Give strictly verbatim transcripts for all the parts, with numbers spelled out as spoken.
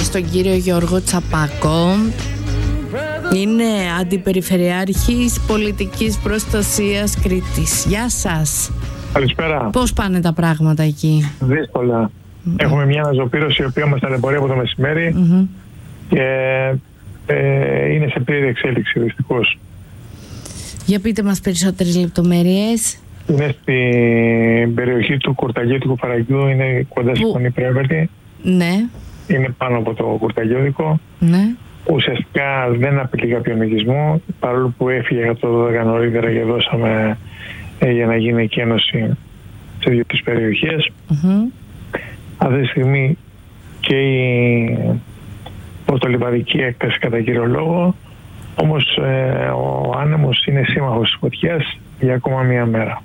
στον κύριο Γιώργο Τσαπάκο. Είναι αντιπεριφερειάρχης πολιτικής προστασίας Κρήτης. Γεια σας. Καλησπέρα. Πώς πάνε τα πράγματα εκεί? Δύσκολα. Mm-hmm. Έχουμε μια αναζωπήρωση η οποία μας ταλαιπωρεί από το μεσημέρι mm-hmm. και ε, είναι σε πλήρη εξέλιξη δυστυχώς. Για πείτε μας περισσότερες λεπτομέρειες. Είναι στην περιοχή του Κουρταγιώτικου Φαραγγιού, είναι κοντά στη Φωνή Πρέβερτη. Ναι. Είναι πάνω από το Κουρταγιώτικο. Ναι. Ουσιαστικά δεν απειλεί κάποιον οικισμό, παρόλο που έφυγε εκατό δώδεκα νωρίτερα και δώσαμε ε, για να γίνει εκένωση σε δύο τις περιοχές. Mm-hmm. Αυτή τη στιγμή και η πορτολιβαδική έκταση κατά κύριο λόγο, όμως ε, ο άνεμος είναι σύμμαχος της φωτιάς για ακόμα μία μέρα.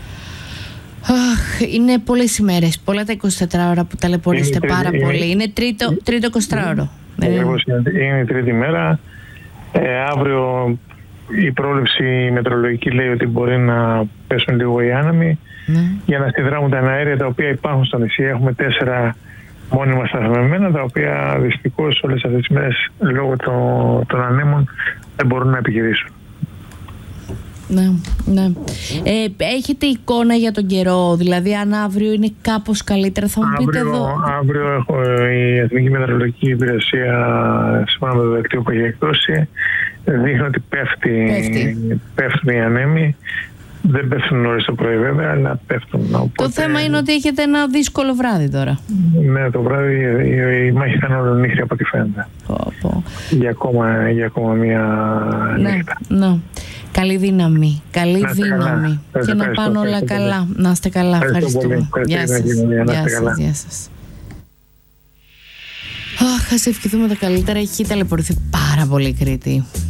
Αχ, είναι πολλές ημέρες, πολλά τα είκοσι τέσσερα ώρα που ταλαιπωρείστε πάρα είναι, πολύ. Είναι τρίτο, τρίτο εικοσιτετράωρο. Ακριβώς, είναι, είναι η τρίτη μέρα. Ε, αύριο η πρόληψη μετρολογική λέει ότι μπορεί να πέσουν λίγο οι άνεμοι ναι. για να συνδράμουν τα αέρια τα οποία υπάρχουν στο νησί. Έχουμε τέσσερα μόνιμα σταθμευμένα, τα οποία δυστυχώς όλες αυτές τις μέρες λόγω των, των ανέμων δεν μπορούν να επιχειρήσουν. Ναι, ναι. Ε, έχετε εικόνα για τον καιρό, δηλαδή αν αύριο είναι κάπως καλύτερα, θα μου αύριο, πείτε εδώ. Αύριο έχω η Εθνική Μετεωρολογική Υπηρεσία, σύμφωνα με το δελτίο που έχει εκδώσει, δείχνει ότι πέφτει, πέφτει. πέφτουν οι ανέμοι. Δεν πέφτουν νωρίς το πρωί βέβαια, αλλά πέφτουν. Οπότε... Το θέμα είναι ότι έχετε ένα δύσκολο βράδυ τώρα. Ναι, το βράδυ η, η μάχη θα είναι ολονύχτια από ό,τι φαίνεται. Πω, πω. Για, ακόμα, για ακόμα μία ναι, νύχτα. Ναι. Καλή δύναμη, καλή να δύναμη καλά. Και να πάνε όλα καλά. Πολύ. Να είστε καλά, ευχαριστούμε. Γεια σας. Γεια σας, γεια σας. Αχ, ας ευχηθούμε τα καλύτερα. Έχει ταλαιπωρηθεί πάρα πολύ η Κρήτη.